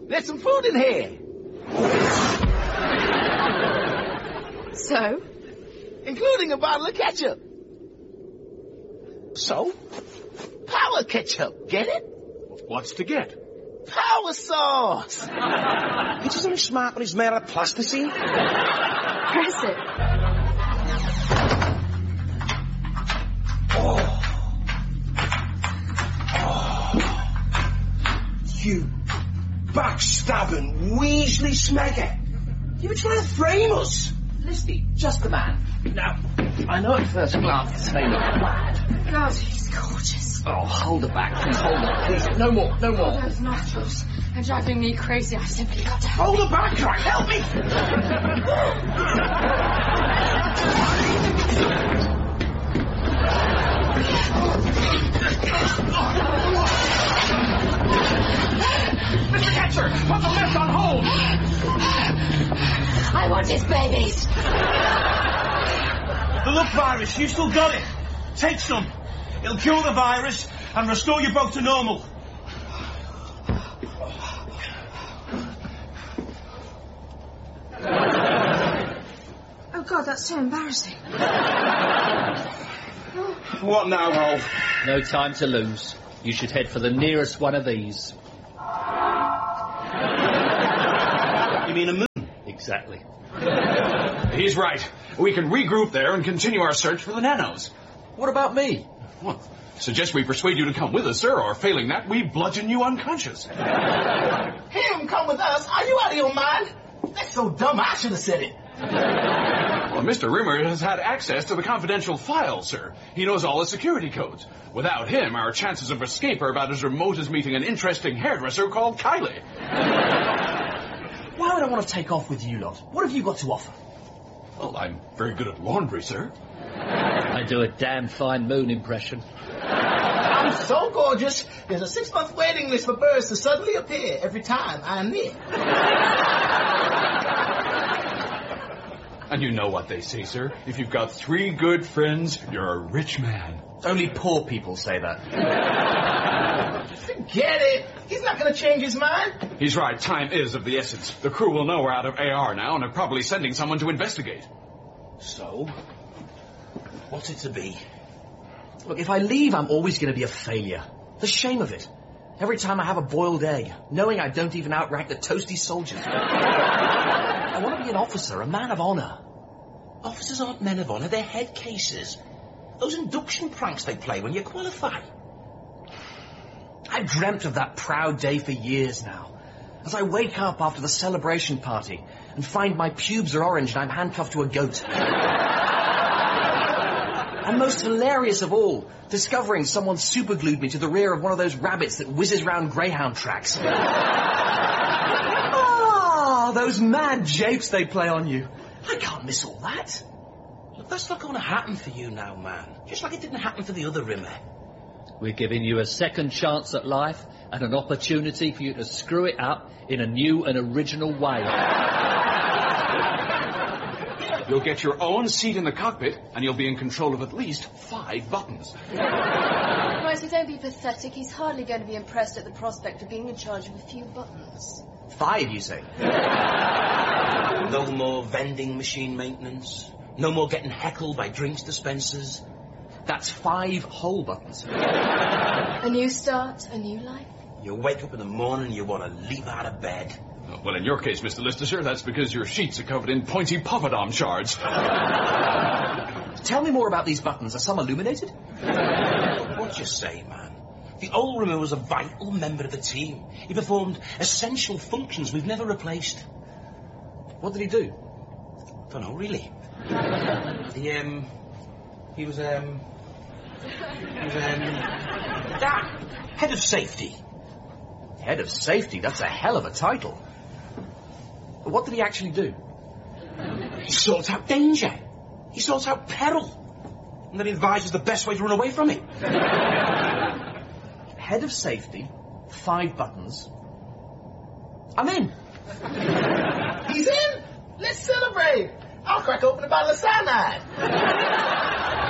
There's some food in here. So? Including a bottle of ketchup. So? Power ketchup, get it? What's to get? Power sauce. He's just only smart when he's made out of plasticine. Press it. You backstabbing Weasley Smegger. You were trying to frame us. Listy, just the man. Now, I know at first glance this may look bad. God, he's gorgeous. Oh, hold it back, please, hold it, please. No more, no more. Those nostrils are driving me crazy. I simply got to Hold it back, Craig. Help me. Mr. Catcher, put the lift on hold! I want his babies. The look virus, you still got it. Take some. It'll cure the virus and restore you both to normal. Oh, God, that's so embarrassing. What now, Hole? No time to lose. You should head for the nearest one of these. You mean a moon? Exactly. He's right. We can regroup there and continue our search for the nanos. What about me? Well, suggest we persuade you to come with us, sir, or failing that, we bludgeon you unconscious. Him come with us? Are you out of your mind? That's so dumb, I should have said it. Well, Mr. Rimmer has had access to the confidential file, sir. He knows all the security codes. Without him, our chances of escape are about as remote as meeting an interesting hairdresser called Kylie. Why would I want to take off with you lot? What have you got to offer? Well, I'm very good at laundry, sir. I do a damn fine Moon impression. I'm so gorgeous, there's a 6-month waiting list for birds to suddenly appear every time I'm near. And you know what they say, sir. If you've got 3 good friends, you're a rich man. Only poor people say that. Forget it. He's not going to change his mind. He's right. Time is of the essence. The crew will know we're out of AR now and are probably sending someone to investigate. So, what's it to be? Look, if I leave, I'm always going to be a failure. The shame of it. Every time I have a boiled egg, knowing I don't even outrank the toasty soldiers. I want to be an officer, a man of honour. Officers aren't men of honour, they're head cases. Those induction pranks they play when you qualify. I've dreamt of that proud day for years now. As I wake up after the celebration party and find my pubes are orange and I'm handcuffed to a goat. And most hilarious of all, discovering someone superglued me to the rear of one of those rabbits that whizzes round greyhound tracks. Ah, those mad japes they play on you. I can't miss all that. Look, that's not going to happen for you now, man. Just like it didn't happen for the other Rimmer. We're giving you a second chance at life and an opportunity for you to screw it up in a new and original way. You'll get your own seat in the cockpit, and you'll be in control of at least 5 buttons. Right, so don't be pathetic. He's hardly going to be impressed at the prospect of being in charge of a few buttons. 5, you say? No more vending machine maintenance. No more getting heckled by drinks dispensers. That's 5 whole buttons. A new start, a new life. You wake up in the morning and you want to leap out of bed. Well, in your case, Mr. Lister, that's because your sheets are covered in pointy poppadom shards. Tell me more about these buttons. Are some illuminated? What you say, man? The old Rimmer was a vital member of the team. He performed essential functions we've never replaced. What did he do? Don't know, really. He was head of safety. Head of safety? That's a hell of a title. But what did he actually do? He sorts out danger. He sorts out peril. And then he advises the best way to run away from it. Head of safety, 5 buttons. I'm in. He's in? Let's celebrate. I'll crack open a bottle of cyanide.